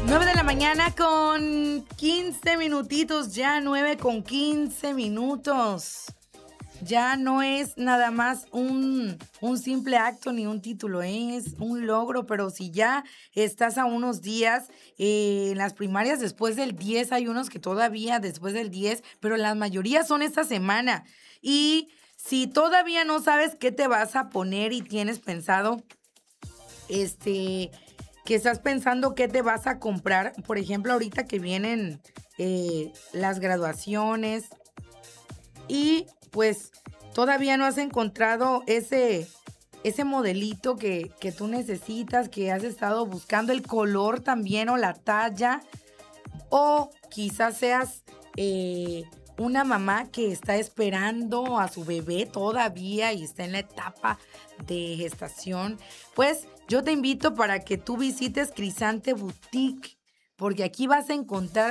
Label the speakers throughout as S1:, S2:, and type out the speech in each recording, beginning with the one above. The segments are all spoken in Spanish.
S1: 9 de la mañana con 15 minutitos, ya 9 con 15 minutos. Ya no es nada más un simple acto ni un título, es un logro, pero si ya estás a unos días, en las primarias después del 10 hay unos que todavía después del 10, pero la mayoría son esta semana. Y si todavía no sabes qué te vas a poner y tienes pensado, este, que estás pensando qué te vas a comprar, por ejemplo, ahorita que vienen las graduaciones y pues todavía no has encontrado ese modelito que tú necesitas, que has estado buscando el color también o la talla, o quizás seas una mamá que está esperando a su bebé todavía y está en la etapa de gestación. Pues yo te invito para que tú visites Crisante Boutique, porque aquí vas a encontrar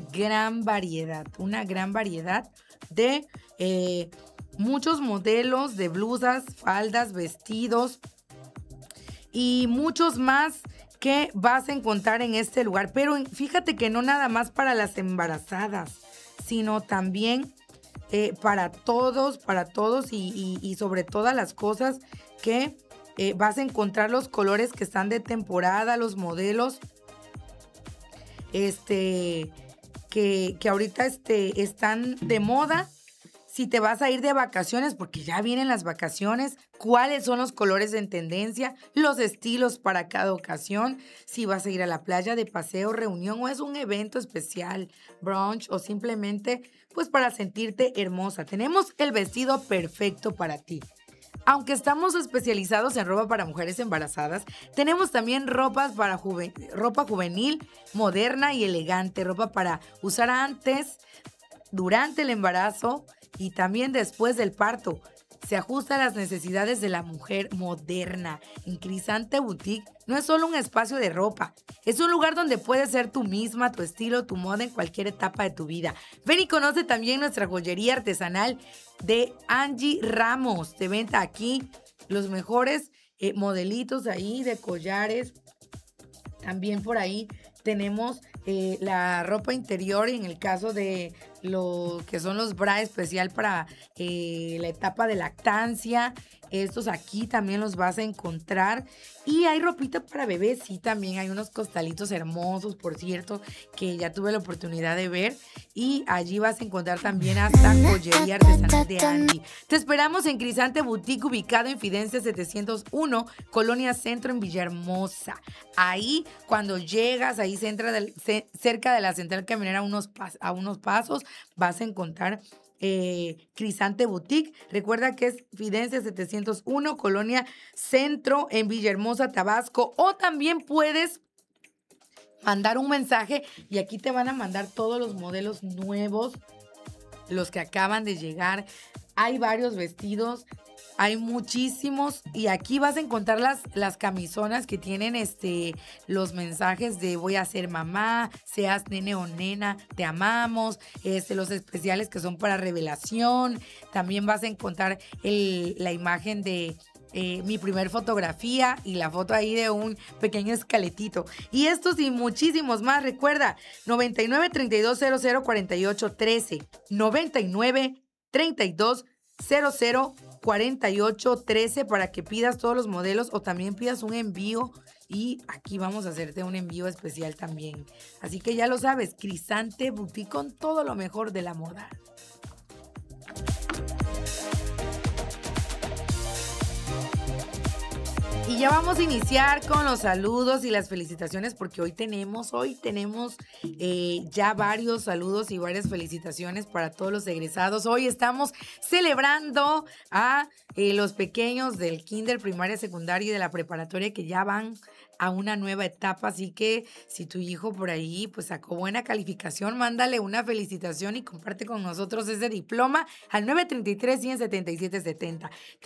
S1: una gran variedad de muchos modelos de blusas, faldas, vestidos y muchos más que vas a encontrar en este lugar. Pero fíjate que no nada más para las embarazadas, sino también para todos y sobre todas las cosas que vas a encontrar los colores que están de temporada, los modelos que ahorita están de moda. Si te vas a ir de vacaciones, porque ya vienen las vacaciones, cuáles son los colores en tendencia, los estilos para cada ocasión, si vas a ir a la playa de paseo, reunión o es un evento especial, brunch o simplemente pues para sentirte hermosa. Tenemos el vestido perfecto para ti. Aunque estamos especializados en ropa para mujeres embarazadas, tenemos también ropa juvenil, moderna y elegante, ropa para usar antes, durante el embarazo y también después del parto. Se ajusta a las necesidades de la mujer moderna. En Crisante Boutique no es solo un espacio de ropa, es un lugar donde puedes ser tú misma, tu estilo, tu moda en cualquier etapa de tu vida. Ven y conoce también nuestra joyería artesanal de Angie Ramos. De venta aquí los mejores modelitos ahí de collares. También por ahí tenemos la ropa interior y en el caso de lo que son los bra especial para la etapa de lactancia. Estos aquí también los vas a encontrar. Y hay ropita para bebés, sí, también hay unos costalitos hermosos, por cierto, que ya tuve la oportunidad de ver. Y allí vas a encontrar también hasta joyería artesanal de Angie. Te esperamos en Crisante Boutique, ubicado en Fidense 701, Colonia Centro, en Villahermosa. Ahí, cuando llegas, ahí cerca de la central camionera a unos pasos, vas a encontrar Crisante Boutique. Recuerda que es Fidense 701, Colonia Centro, en Villahermosa, Tabasco. O también puedes mandar un mensaje y aquí te van a mandar todos los modelos nuevos, los que acaban de llegar. Hay varios vestidos, hay muchísimos y aquí vas a encontrar las camisonas que tienen los mensajes de voy a ser mamá, seas nene o nena, te amamos, los especiales que son para revelación. También vas a encontrar la imagen de mi primer fotografía y la foto ahí de un pequeño esqueletito. Y estos y muchísimos más, recuerda, 99 32 00 48 13, 99 32 00 48 13 para que pidas todos los modelos o también pidas un envío y aquí vamos a hacerte un envío especial también. Así que ya lo sabes, Crisante Boutique con todo lo mejor de la moda. Y ya vamos a iniciar con los saludos y las felicitaciones porque hoy tenemos ya varios saludos y varias felicitaciones para todos los egresados. Hoy estamos celebrando a los pequeños del kinder, primaria, secundaria y de la preparatoria que ya van a una nueva etapa. Así que si tu hijo por ahí pues sacó buena calificación, mándale una felicitación y comparte con nosotros ese diploma al 933 177 70.